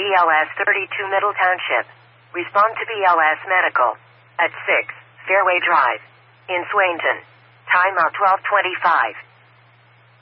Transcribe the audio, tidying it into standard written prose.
BLS 32 Middle Township. Respond to BLS Medical at 6 Fairway Drive in Swainton. Time out 12:25.